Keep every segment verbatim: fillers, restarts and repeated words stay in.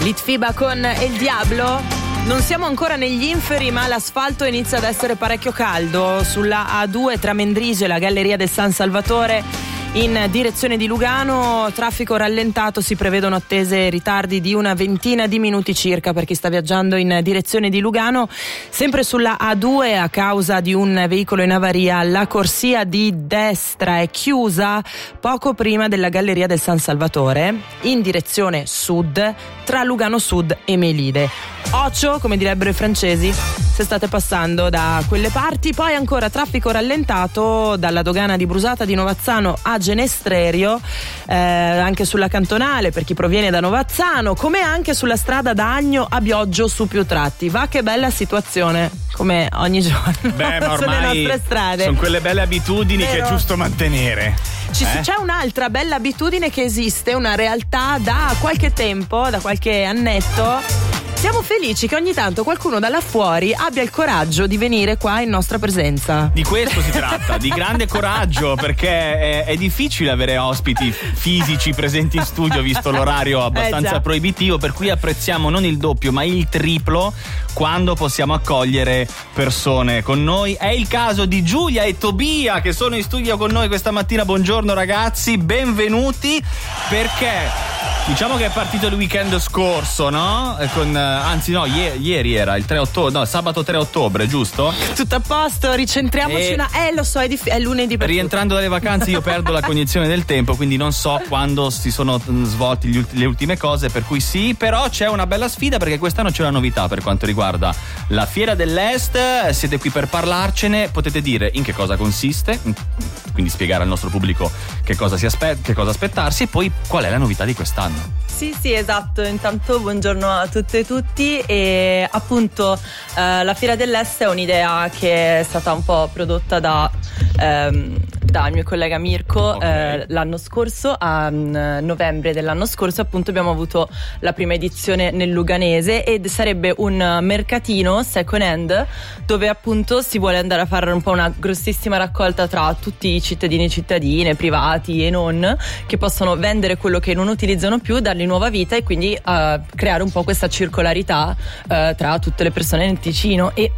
Litfiba con El Diablo. Non siamo ancora negli inferi, ma l'asfalto inizia ad essere parecchio caldo. Sulla A due tra Mendrisio e la Galleria del San Salvatore in direzione di Lugano, traffico rallentato, si prevedono attese ritardi di una ventina di minuti circa per chi sta viaggiando in direzione di Lugano. Sempre sulla A due, a causa di un veicolo in avaria, la corsia di destra è chiusa poco prima della Galleria del San Salvatore in direzione sud tra Lugano Sud e Melide. Occhio, come direbbero i francesi, se state passando da quelle parti. Poi ancora traffico rallentato dalla dogana di Brusata di Novazzano a Genestrerio, eh, anche sulla cantonale per chi proviene da Novazzano, come anche sulla strada da Agno a Bioggio su più tratti. Va che bella situazione, come ogni giorno. Beh, ma sulle ormai nostre strade. Sono quelle belle abitudini Vero. che è giusto mantenere. Ci, eh? C'è un'altra bella abitudine che esiste, una realtà da qualche tempo, da qualche annetto. Siamo felici che ogni tanto qualcuno da là fuori abbia il coraggio di venire qua in nostra presenza. Di questo si tratta, di grande coraggio, perché è, è difficile avere ospiti fisici presenti in studio visto l'orario abbastanza eh proibitivo, per cui apprezziamo non il doppio ma il triplo quando possiamo accogliere persone con noi. È il caso di Giulia e Tobia che sono in studio con noi questa mattina. Buongiorno ragazzi, benvenuti, perché diciamo che è partito il weekend scorso, no? Con, anzi no, ieri, ieri era il tre ottobre, no, sabato tre ottobre, giusto? Tutto a posto, ricentriamoci E... una... Eh, lo so, è, dif... è lunedì per Rientrando tutti. dalle vacanze io perdo la cognizione del tempo, quindi non so quando si sono svolti gli ulti, le ultime cose, per cui sì, però c'è una bella sfida perché quest'anno c'è una novità per quanto riguarda la Fiera dell'Est. Siete qui per parlarcene, potete dire in che cosa consiste, quindi spiegare al nostro pubblico che cosa, si aspe- che cosa aspettarsi e poi qual è la novità di quest'anno. Sì, sì, esatto. Intanto buongiorno a tutte e tutti. E appunto eh, la Fiera dell'Est è un'idea che è stata un po' prodotta da ehm, dal mio collega Mirko. Okay. eh, l'anno scorso, a um, novembre dell'anno scorso, appunto abbiamo avuto la prima edizione nel Luganese ed sarebbe un mercatino second hand dove appunto si vuole andare a fare un po' una grossissima raccolta tra tutti i cittadini e cittadine, privati e non, che possono vendere quello che non utilizzano più, dargli nuova vita e quindi uh, creare un po' questa circolarità uh, tra tutte le persone nel Ticino. E,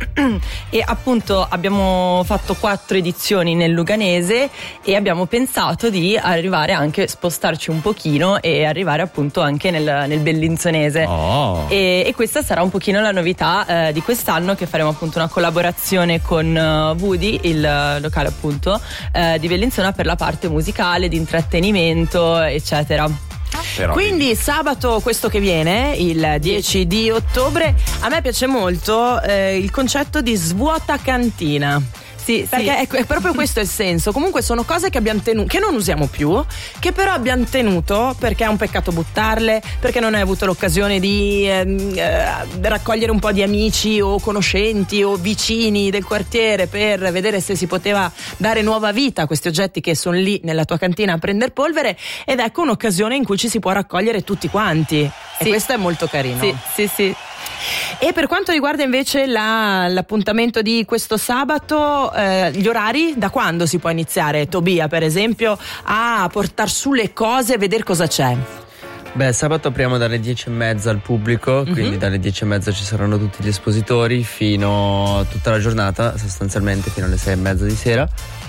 e appunto abbiamo fatto quattro edizioni nel Luganese e abbiamo pensato di arrivare anche, spostarci un pochino e arrivare appunto anche nel, nel Bellinzonese. Oh. e, e questa sarà un pochino la novità uh, di quest'anno, che faremo appunto una collaborazione con uh, Woody, il uh, locale appunto uh, di Bellinzona, per la parte musicale, di intrattenimento eccetera. Però Quindi sabato questo che viene, il dieci di ottobre, a me piace molto eh, il concetto di svuota cantina. Sì, Perché sì. è, è proprio questo il senso. Comunque sono cose che abbiamo tenuto, che non usiamo più, che però abbiamo tenuto perché è un peccato buttarle, perché non hai avuto l'occasione di ehm, eh, raccogliere un po' di amici o conoscenti o vicini del quartiere per vedere se si poteva dare nuova vita a questi oggetti che sono lì nella tua cantina a prendere polvere, ed ecco un'occasione in cui ci si può raccogliere tutti quanti. Sì. E questo è molto carino. Sì, sì, sì. E per quanto riguarda invece la, l'appuntamento di questo sabato, eh, gli orari, da quando si può iniziare, Tobia per esempio, a portare su le cose e vedere cosa c'è? Beh, sabato apriamo dalle dieci e mezza al pubblico, Mm-hmm. quindi dalle dieci e mezza ci saranno tutti gli espositori fino tutta la giornata, sostanzialmente fino alle sei e mezza di sera.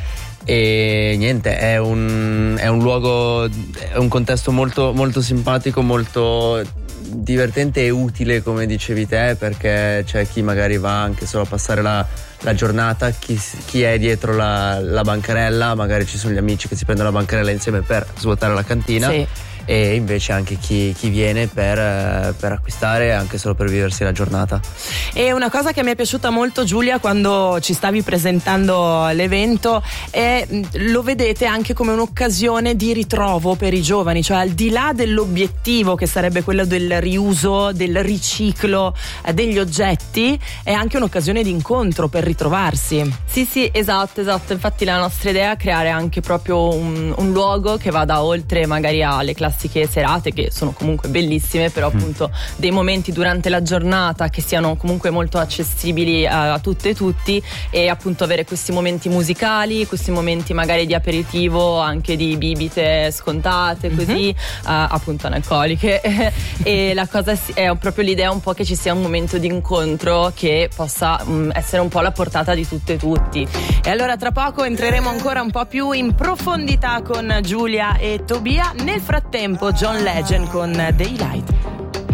E niente, è un, è un luogo, è un contesto molto, molto simpatico, molto divertente e utile, come dicevi te, perché c'è chi magari va anche solo a passare la, la giornata, chi, chi è dietro la, la bancarella, magari ci sono gli amici che si prendono la bancarella insieme per svuotare la cantina. Sì. E invece anche chi, chi viene per, per acquistare, anche solo per viversi la giornata. E una cosa che mi è piaciuta molto, Giulia, quando ci stavi presentando l'evento, è lo vedete anche come un'occasione di ritrovo per i giovani, cioè al di là dell'obiettivo che sarebbe quello del riuso, del riciclo eh, degli oggetti, è anche un'occasione di incontro per ritrovarsi. Sì, sì, esatto, esatto. Infatti la nostra idea è creare anche proprio un, un luogo che vada oltre magari alle classiche classiche serate che sono comunque bellissime, però appunto dei momenti durante la giornata che siano comunque molto accessibili a, a tutte e tutti, e appunto avere questi momenti musicali, questi momenti magari di aperitivo, anche di bibite scontate così, mm-hmm. uh, appunto analcoliche e la cosa è proprio l'idea un po' che ci sia un momento di incontro che possa um, essere un po' alla portata di tutte e tutti. E allora tra poco entreremo ancora un po' più in profondità con Giulia e Tobia. Nel frattempo John Legend con Daylight.